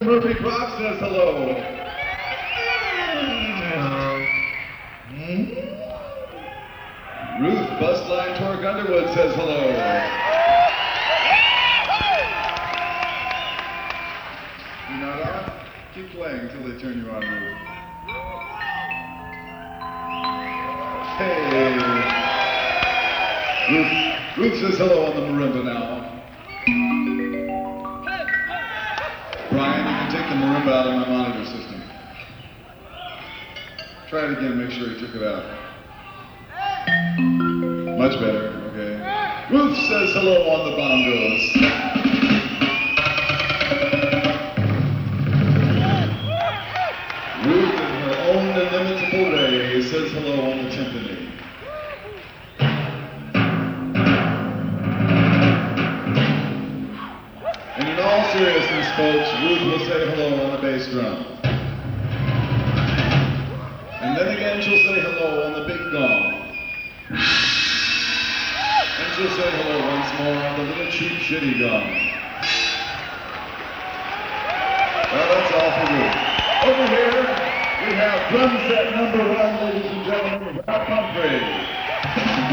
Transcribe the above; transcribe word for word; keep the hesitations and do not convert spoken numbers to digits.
Murphy Crop says hello. Ruth Bustline Torque Underwood says hello. You're not on? Keep playing until they turn you on, Ruth. Hey. Ruth, Ruth says hello on the marimba now. Brian, you can take the marimba out of my monitor system. Try it again, make sure he took it out. Much better, okay. Ruth says hello on the bongos. Ruth, in her own inimitable way, says hello on the timpani. And in all seriousness, folks, Ruth will say hello on the bass drum. And then again, she'll say hello on the big gong. And she'll say hello once more on the little cheap shitty gong. Well, that's all for Ruth. Over here, we have drum set number one, ladies and gentlemen, Ralph Humphrey.